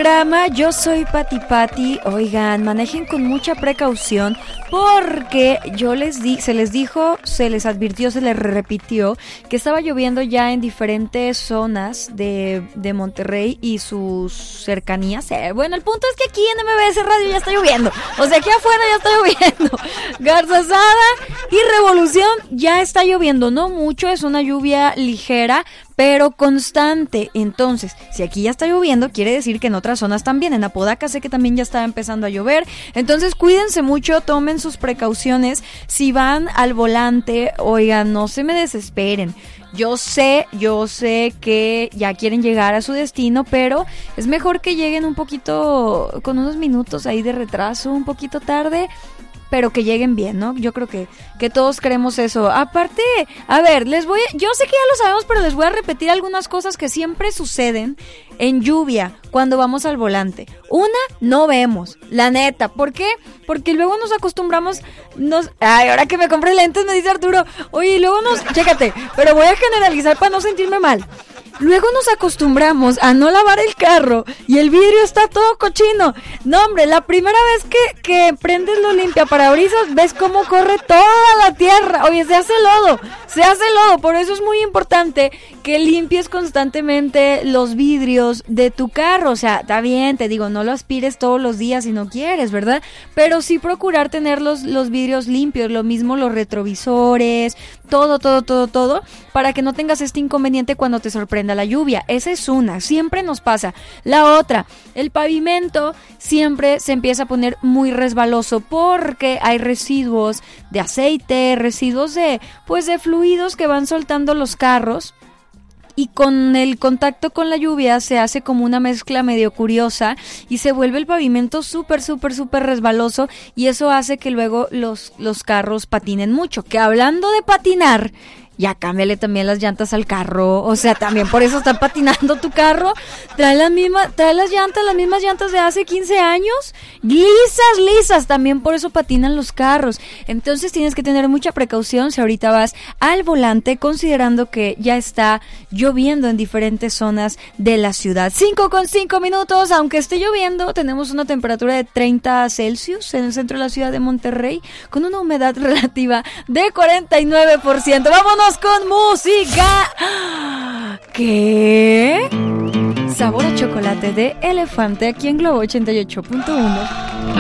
programa. Yo soy Pati. Oigan, manejen con mucha precaución porque se les advirtió, se les repitió que estaba lloviendo ya en diferentes zonas de Monterrey y sus cercanías. Bueno, el punto es que aquí en MBS Radio ya está lloviendo. O sea, aquí afuera ya está lloviendo. Garzazada y Revolución ya está lloviendo. No mucho, es una lluvia ligera, pero constante. Entonces, si aquí ya está lloviendo, quiere decir que en otras zonas también. En Apodaca sé que también ya está empezando a llover. Entonces, cuídense mucho, tomen sus precauciones. Si van al volante, oigan, no se me desesperen. Yo sé que ya quieren llegar a su destino, pero es mejor que lleguen un poquito, con unos minutos ahí de retraso, un poquito tarde, pero que lleguen bien, ¿no? Yo creo que todos queremos eso. Aparte, a ver, yo sé que ya lo sabemos, pero les voy a repetir algunas cosas que siempre suceden en lluvia cuando vamos al volante. Una, no vemos, la neta. ¿Por qué? Porque luego nos acostumbramos, ahora que me compré lentes me dice Arturo, oye, luego chécate, pero voy a generalizar para no sentirme mal. Luego nos acostumbramos a no lavar el carro y el vidrio está todo cochino. No, hombre, la primera vez que prendes lo limpiaparabrisas, ves cómo corre toda la tierra. Oye, se hace lodo. Por eso es muy importante que limpies constantemente los vidrios de tu carro. O sea, está bien, te digo, no lo aspires todos los días si no quieres, ¿verdad? Pero sí procurar tener los vidrios limpios, lo mismo los retrovisores, todo, para que no tengas este inconveniente cuando te sorprenda la lluvia. Esa es una, siempre nos pasa. La otra, el pavimento siempre se empieza a poner muy resbaloso porque hay residuos de aceite, residuos de fluidos que van soltando los carros. Y con el contacto con la lluvia se hace como una mezcla medio curiosa y se vuelve el pavimento súper resbaloso y eso hace que luego los carros patinen mucho. Que hablando de patinar, ya cámbiale también las llantas al carro, o sea, también por eso está patinando tu carro. Trae las mismas llantas de hace 15 años, lisas, también por eso patinan los carros. Entonces tienes que tener mucha precaución si ahorita vas al volante, considerando que ya está lloviendo en diferentes zonas de la ciudad. 5:05, aunque esté lloviendo, tenemos una temperatura de 30 Celsius en el centro de la ciudad de Monterrey, con una humedad relativa de 49%. ¡Vámonos con música! ¿Qué? Sabor a chocolate de Elefante aquí en Globo 88.1.